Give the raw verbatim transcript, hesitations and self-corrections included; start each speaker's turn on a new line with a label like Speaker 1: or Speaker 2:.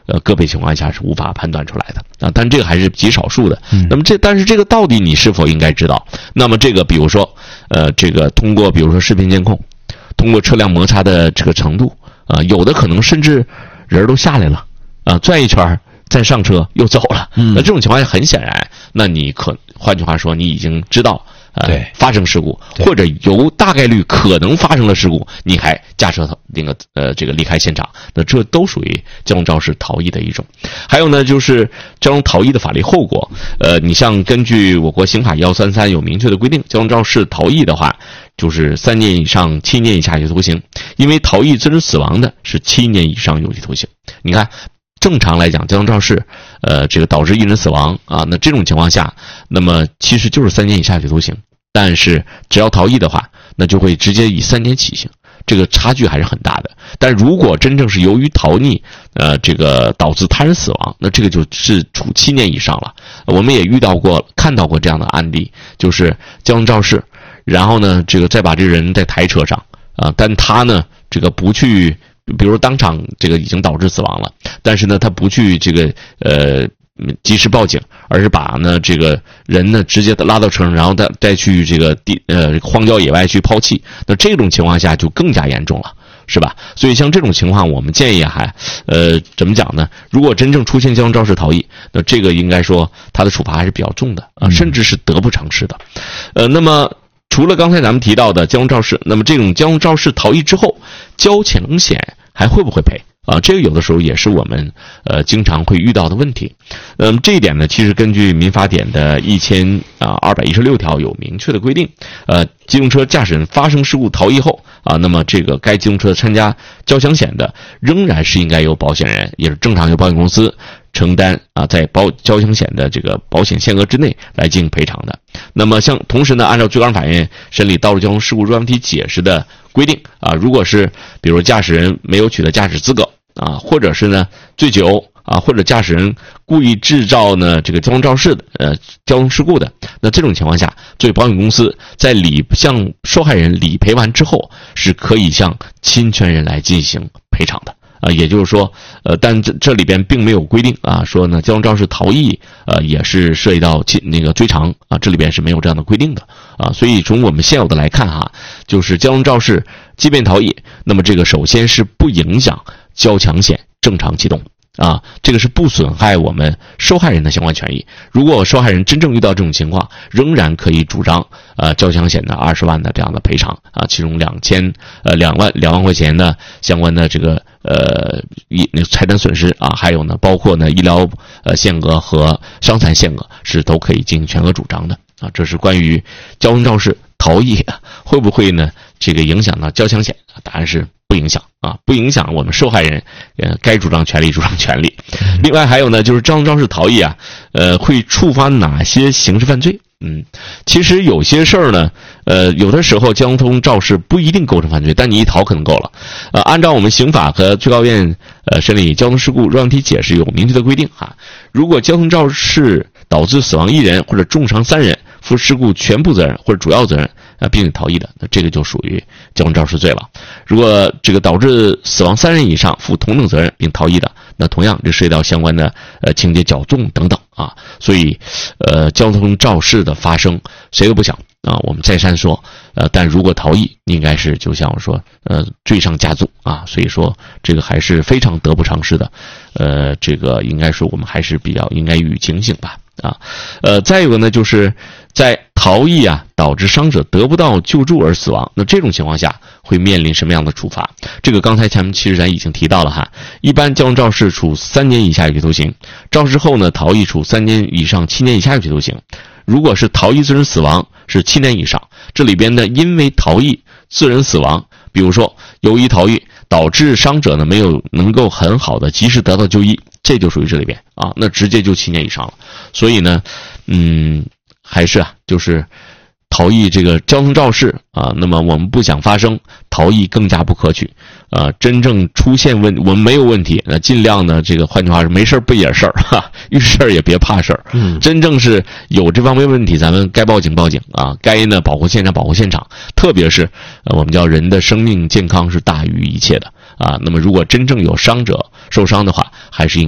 Speaker 1: 呃个别情况下是无法判断出来的啊，但这个还是极少数的。
Speaker 2: 嗯、
Speaker 1: 那么这但是这个到底你是否应该知道？那么这个比如说呃这个通过比如说视频监控，通过车辆摩擦的这个程度啊、呃，有的可能甚至人都下来了啊、呃，转一圈再上车又走了。
Speaker 2: 嗯、
Speaker 1: 那这种情况下很显然，那你可换句话说，你已经知道。呃，
Speaker 2: 对，
Speaker 1: 发生事故或者有大概率可能发生了事故，你还驾车那个呃这个离开现场，那这都属于交通肇事逃逸的一种。还有呢，就是交通逃逸的法律后果。呃，你像根据我国刑法一三三有明确的规定，交通肇事逃逸的话，就是三年以上七年以下有期徒刑；因为逃逸致人死亡的是七年以上有期徒刑。你看。正常来讲，交通肇事，呃，这个导致一人死亡啊，那这种情况下，那么其实就是三年以下有期徒刑。但是只要逃逸的话，那就会直接以三年起刑，这个差距还是很大的。但如果真正是由于逃匿，呃，这个导致他人死亡，那这个就是处七年以上了。我们也遇到过、看到过这样的案例，就是交通肇事，然后呢，这个再把这个人再抬车上啊，但他呢，这个不去。比如当场这个已经导致死亡了，但是呢，他不去这个呃及时报警，而是把呢这个人呢直接拉到车上，然后再再去这个地呃荒郊野外去抛弃。那这种情况下就更加严重了，是吧？所以像这种情况，我们建议还呃怎么讲呢？如果真正出现交通肇事逃逸，那这个应该说他的处罚还是比较重的啊、呃，甚至是得不偿失的。呃，那么。除了刚才咱们提到的交通肇事，那么这种交通肇事逃逸之后，交强险还会不会赔啊？这个有的时候也是我们呃经常会遇到的问题。嗯，这一点呢，其实根据民法典的一千啊二百一十六条有明确的规定。呃，机动车驾驶人发生事故逃逸后啊，那么这个该机动车参加交强险的，仍然是应该由保险人，也是正常由保险公司承担啊，在保交强险的这个保险限额之内来进行赔偿的。那么像同时呢，按照最高人法院审理道路交通事故若干问题解释的规定啊，如果是比如驾驶人没有取得驾驶资格啊，或者是呢醉酒啊，或者驾驶人故意制造呢这个交通肇事的呃交通事故的，那这种情况下，作为保险公司在理向受害人理赔完之后，是可以向侵权人来进行赔偿的。啊，也就是说，呃，但这这里边并没有规定啊，说呢交通肇事逃逸，呃，也是涉及到那个追偿啊，这里边是没有这样的规定的啊，所以从我们现有的来看哈，就是交通肇事即便逃逸，那么这个首先是不影响交强险正常启动。啊，这个是不损害我们受害人的相关权益。如果受害人真正遇到这种情况，仍然可以主张呃交强险的二十万的这样的赔偿啊，其中两千呃两万两万块钱的相关的这个呃一那财产损失啊，还有呢包括呢医疗呃限额和伤残限额是都可以进行全额主张的啊。这是关于交通肇事逃逸会不会呢这个影响到交强险？答案是不影响啊，不影响我们受害人呃该主张权利主张权利。另外还有呢，就是交通肇事逃逸啊，呃，会触发哪些刑事犯罪？嗯，其实有些事儿呢，呃，有的时候交通肇事不一定构成犯罪，但你一逃可能够了。呃，按照我们刑法和最高院呃审理交通事故若干问题解释有明确的规定哈，如果交通肇事导致死亡一人或者重伤三人，负事故全部责任或者主要责任啊，并且逃逸的，那这个就属于交通肇事罪了。如果这个导致死亡三人以上负同等责任并逃逸的，那同样就涉及到相关的呃情节较重等等啊。所以呃交通肇事的发生谁都不想啊，我们再三说呃但如果逃逸应该是就像我说呃罪上加重啊，所以说这个还是非常得不偿失的。呃这个应该说我们还是比较应该予以警醒吧啊。呃再有个呢，就是在逃逸啊导致伤者得不到救助而死亡，那这种情况下会面临什么样的处罚？这个刚才咱们其实咱已经提到了哈，一般交通肇事处三年以下有期徒刑，肇事后呢逃逸处三年以上七年以下有期徒刑。如果是逃逸致人死亡是七年以上，这里边呢因为逃逸致人死亡，比如说由于逃逸导致伤者呢没有能够很好的及时得到就医，这就属于这里边啊，那直接就七年以上了。所以呢嗯还是啊就是逃逸这个交通肇事啊，那么我们不想发生，逃逸更加不可取啊。真正出现问我们没有问题，那尽量呢这个换句话是没事不惹事儿哈，遇事儿也别怕事儿。嗯，真正是有这方面问题，咱们该报警报警啊，该呢保护现场保护现场。特别是呃我们叫人的生命健康是大于一切的啊。那么如果真正有伤者受伤的话，还是应